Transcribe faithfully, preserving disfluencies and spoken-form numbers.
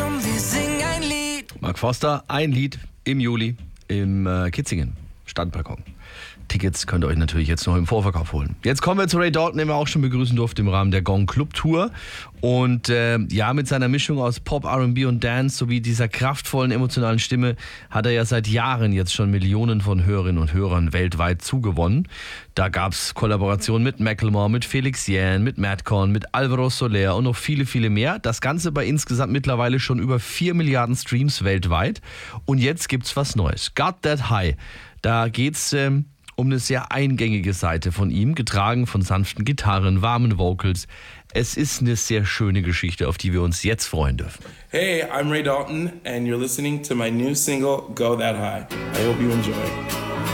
komm, wir singen ein Lied. Mark Forster, ein Lied im Juli im äh, Kitzingen, Standbalkon. Tickets könnt ihr euch natürlich jetzt noch im Vorverkauf holen. Jetzt kommen wir zu Ray Dalton, den wir auch schon begrüßen durften im Rahmen der Gong Club Tour. Und äh, ja, mit seiner Mischung aus Pop, R und B und Dance sowie dieser kraftvollen, emotionalen Stimme hat er ja seit Jahren jetzt schon Millionen von Hörerinnen und Hörern weltweit zugewonnen. Da gab es Kollaborationen mit Macklemore, mit Felix Jähn, mit Madcon, mit Alvaro Soler und noch viele, viele mehr. Das Ganze bei insgesamt mittlerweile schon über vier Milliarden Streams weltweit. Und jetzt gibt's was Neues. Got That High. Da geht's ähm, um eine sehr eingängige Seite von ihm, getragen von sanften Gitarren, warmen Vocals. Es ist eine sehr schöne Geschichte, auf die wir uns jetzt freuen dürfen. Hey, I'm Ray Dalton and you're listening to my new single, Go That High. I hope you enjoy.